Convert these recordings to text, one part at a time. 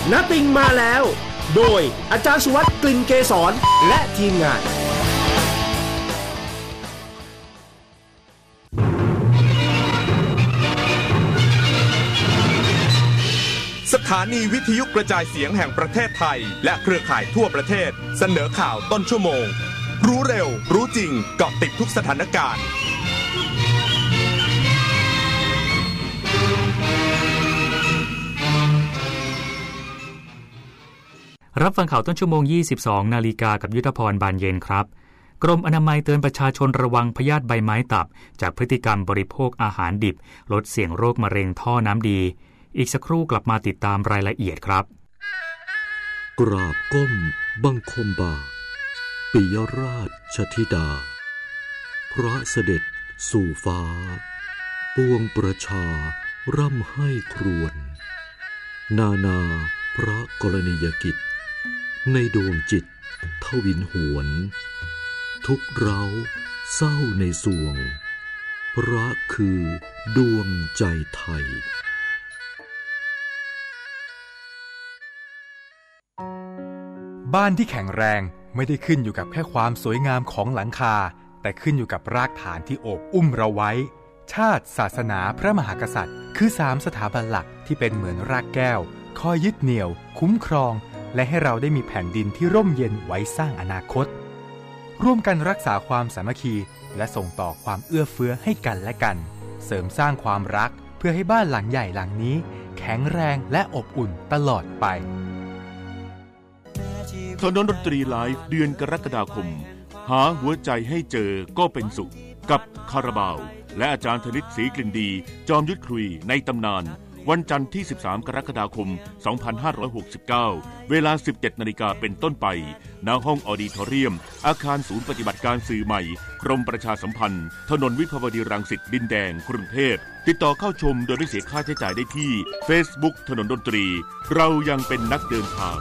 ณติงมาแล้วโดยอาจารย์สุวัสดิ์กลิ่นเกษรและทีมงานสถานีวิทยุกระจายเสียงแห่งประเทศไทยและเครือข่ายทั่วประเทศเสนอข่าวต้นชั่วโมงรู้เร็วรู้จริงเกาะติดทุกสถานการณ์รับฟังข่าวต้นชั่วโมง 22 นาฬิกากับยุทธพรบานเย็นครับกรมอนามัยเตือนประชาชนระวังพยาธิใบไม้ตับจากพฤติกรรมบริโภคอาหารดิบลดเสี่ยงโรคมะเร็งท่อน้ำดีอีกสักครู่กลับมาติดตามรายละเอียดครับกราบก้มบังคมบาทปิยราชธิดาพระเสด็จสู่ฟ้าปวงประชาร่ำให้ครวญนานาพระกรณียกิจในดวงจิตทวินหวนทุกเร้าเศร้าในสวงพระคือดวงใจไทยบ้านที่แข็งแรงไม่ได้ขึ้นอยู่กับแค่ความสวยงามของหลังคาแต่ขึ้นอยู่กับรากฐานที่โอบอุ้มเราไว้ชาติศาสนาพระมหากษัตริย์คือ3สถาบันหลักที่เป็นเหมือนรากแก้วคอยยึดเหนี่ยวคุ้มครองและให้เราได้มีแผ่นดินที่ร่มเย็นไว้สร้างอนาคตร่วมกันรักษาความสามัคคีและส่งต่อความเอื้อเฟื้อให้กันและกันเสริมสร้างความรักเพื่อให้บ้านหลังใหญ่หลังนี้แข็งแรงและอบอุ่นตลอดไปถนนดนตรีไลฟ์เดือนกรกฎาคมหาหัวใจให้เจอก็เป็นสุขกับคาราบาวและอาจารย์ธนิตศรีกลิ่นดีจอมยุทธคุยในตำนานวันจันทร์ที่13กรกฎาคม2569เวลา 17 นาฬิกาเป็นต้นไปณห้องออดิทอเรียมอาคารศูนย์ปฏิบัติการสื่อใหม่กรมประชาสัมพันธ์ถนนวิภาวดีรังสิตดินแดงกรุงเทพติดต่อเข้าชมโดยไม่เสียค่าใช้จ่ายได้ที่ Facebook ถนนดนตรีเรายังเป็นนักเดินทาง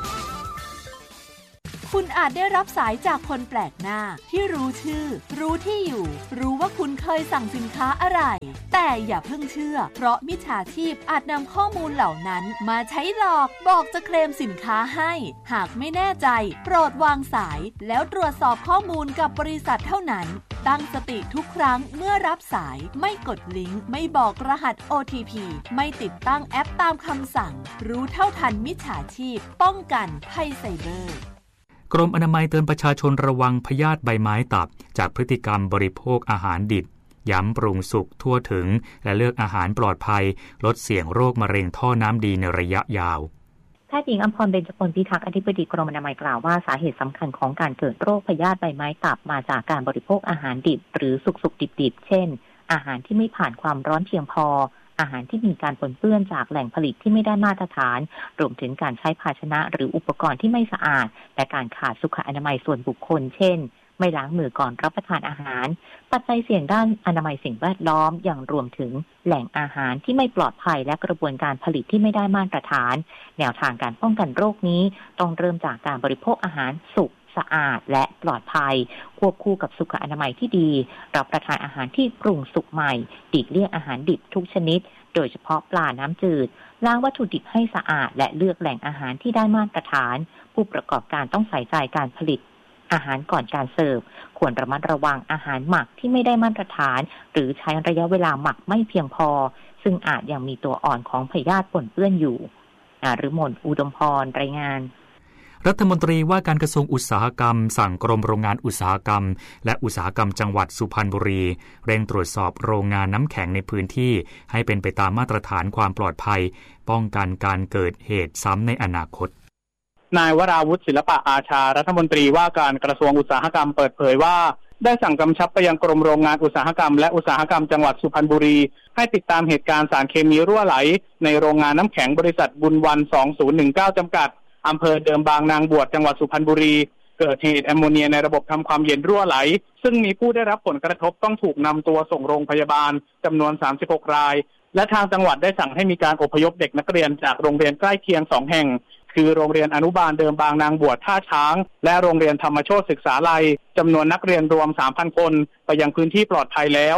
คุณอาจได้รับสายจากคนแปลกหน้าที่รู้ชื่อรู้ที่อยู่รู้ว่าคุณเคยสั่งสินค้าอะไรแต่อย่าเพิ่งเชื่อเพราะมิจฉาชีพอาจนำข้อมูลเหล่านั้นมาใช้หลอกบอกจะเคลมสินค้าให้หากไม่แน่ใจโปรดวางสายแล้วตรวจสอบข้อมูลกับบริษัทเท่านั้นตั้งสติทุกครั้งเมื่อรับสายไม่กดลิงก์ไม่บอกรหัส OTP ไม่ติดตั้งแอปตามคำสั่งรู้เท่าทันมิจฉาชีพป้องกันภัยไซเบอร์กรมอนามัยเตือนประชาชนระวังพยาธิใบไม้ตับจากพฤติกรรมบริโภคอาหารดิบย้ำปรุงสุกทั่วถึงและเลือกอาหารปลอดภัยลดเสี่ยงโรคมะเร็งท่อน้ำดีในระยะยาวแพทย์หญิงอภรณ์ เบญจพลพิทักษ์อธิบดีกรมอนามัยกล่าวว่าสาเหตุสำคัญของการเกิดโรคพยาธิใบไม้ตับมาจากการบริโภคอาหารดิบหรือสุกดิบๆเช่นอาหารที่ไม่ผ่านความร้อนเพียงพออาหารที่มีการปนเปื้อนจากแหล่งผลิตที่ไม่ได้มาตรฐานรวมถึงการใช้ภาชนะหรืออุปกรณ์ที่ไม่สะอาดและการขาดสุขอนามัยส่วนบุคคลเช่นไม่ล้างมือก่อนรับประทานอาหารปัจจัยเสี่ยงด้านอนามัยสิ่งแวดล้อมอย่างรวมถึงแหล่งอาหารที่ไม่ปลอดภัยและกระบวนการผลิตที่ไม่ได้มาตรฐานแนวทางการป้องกันโรคนี้ต้องเริ่มจากการบริโภคอาหารสุกสะอาดและปลอดภัยควบคู่กับสุขอนามัยที่ดีรับประทานอาหารที่ปรุงสุกใหม่หลีกเลี่ยงอาหารดิบทุกชนิดโดยเฉพาะปลาน้ำจืดล้างวัตถุดิบให้สะอาดและเลือกแหล่งอาหารที่ได้มาตรฐานผู้ประกอบการต้องใส่ใจการผลิตอาหารก่อนการเสิร์ฟควรระมัดระวังอาหารหมักที่ไม่ได้มาตรฐานหรือใช้ระยะเวลาหมักไม่เพียงพอซึ่งอาจยังมีตัวอ่อนของพยาธิปนเปื้อนอยู่นฤมล อุดมพรรายงานรัฐมนตรีว่าการกระทรวงอุตสาหกรรมสั่งกรมโรงงานอุตสาหกรรมและอุตสาหกรรมจังหวัดสุพรรณบุรีเร่งตรวจสอบโรงงานน้ำแข็งในพื้นที่ให้เป็นไปตามมาตรฐานความปลอดภัยป้องกันการเกิดเหตุซ้ำในอนาคตนายวราวุฒิศิลปะอาชารัฐมนตรีว่าการกระทรวงอุตสาหกรรมเปิดเผยว่าได้สั่งกำชับไปยังกรมโรงงานอุตสาหกรรมและอุตสาหกรรมจังหวัดสุพรรณบุรีให้ติดตามเหตุการณ์สารเคมีรั่วไหลในโรงงานน้ำแข็งบริษัทบุญวัน2019จำกัดอำเภอเดิมบางนางบวชจังหวัดสุพรรณบุรีเกิดเหตุแอมโมเนียในระบบทำความเย็นรั่วไหลซึ่งมีผู้ได้รับผลกระทบต้องถูกนำตัวส่งโรงพยาบาลจำนวน36รายและทางจังหวัดได้สั่งให้มีการอพยพเด็กนักเรียนจากโรงเรียนใกล้เคียง2แห่งคือโรงเรียนอนุบาลเดิมบางนางบวชท่าช้างและโรงเรียนธรรมโชติศึกษาลัยจำนวนนักเรียนรวม 3,000 คนไปยังพื้นที่ปลอดภัยแล้ว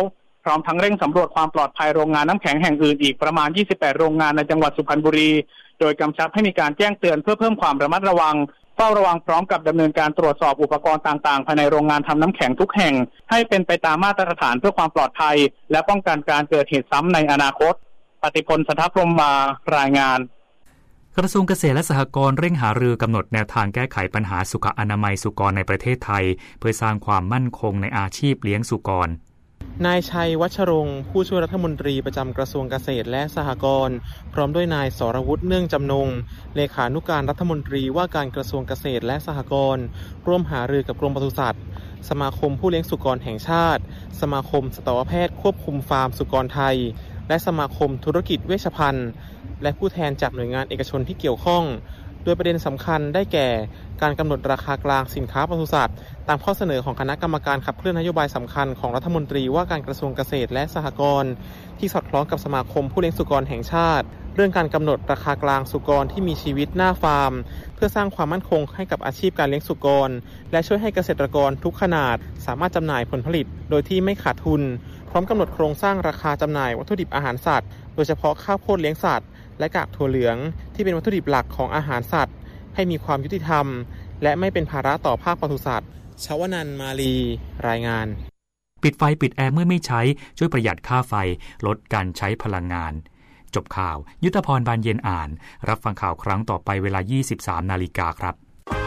พร้อมทั้งเร่งสำรวจความปลอดภัยโรงงานน้ำแข็งแห่งอื่นอีกประมาณ28โรงงานในจังหวัดสุพรรณบุรีโดยกำชับให้มีการแจ้งเตือนเพื่อเพิ่มความระมัดระวังเฝ้าระวังพร้อมกับดำเนินการตรวจสอบอุปกรณ์ต่างๆภายในโรงงานทำน้ำแข็งทุกแห่งให้เป็นไปตามมาตรฐานเพื่อความปลอดภัยและป้องกันการเกิดเหตุซ้ำในอนาคตปฏิพล สัทธพรหมมารายงานกระทรวงเกษตรและสหกรณ์เร่งหารือกำหนดแนวทางแก้ไขปัญหาสุขอนามัยสุกรในประเทศไทยเพื่อสร้างความมั่นคงในอาชีพเลี้ยงสุกรนายชัยวัชรงค์ผู้ช่วยรัฐมนตรีประจำกระทรวงเกษตรและสหกรณ์พร้อมด้วยนายสรวุฒิเนื่องจำนงเลขานุการรัฐมนตรีว่าการกระทรวงเกษตรและสหกรณ์ร่วมหารือกับกรมปศุสัตว์สมาคมผู้เลี้ยงสุกรแห่งชาติสมาคมสัตวแพทย์ควบคุมฟาร์มสุกรไทยและสมาคมธุรกิจเวชภัณฑ์และผู้แทนจากหน่วยงานเอกชนที่เกี่ยวข้องโดยประเด็นสำคัญได้แก่การกำหนดราคากลางสินค้าปศุสัตว์ตามข้อเสนอของคณะกรรมการขับเคลื่อนนโยบายสำคัญของรัฐมนตรีว่าการกระทรวงเกษตรและสหกรณ์ที่สอดคล้องกับสมาคมผู้เลี้ยงสุกรแห่งชาติเรื่องการกำหนดราคากลางสุกรที่มีชีวิตหน้าฟาร์มเพื่อสร้างความมั่นคงให้กับอาชีพการเลี้ยงสุกรและช่วยให้เกษตรกรทุกขนาดสามารถจำหน่ายผลผลิตโดยที่ไม่ขาดทุนพร้อมกำหนดโครงสร้างราคาจำหน่ายวัตถุดิบอาหารสัตว์โดยเฉพาะข้าวโพดเลี้ยงสัตว์และกากถั่วเหลืองที่เป็นวัตถุดิบหลักของอาหารสัตว์ให้มีความยุติธรรมและไม่เป็นภาระต่อภาคปศุสัตว์ชวนันท์มาลีรายงานปิดไฟปิดแอร์เมื่อไม่ใช้ช่วยประหยัดค่าไฟลดการใช้พลังงานจบข่าวยุทธพรบานเย็นอ่านรับฟังข่าวครั้งต่อไปเวลา 23:00 น.ครับ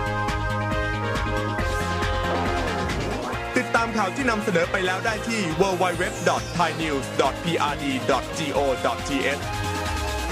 ติดตามข่าวที่นำเสนอไปแล้วได้ที่ www.thainews.prd.go.th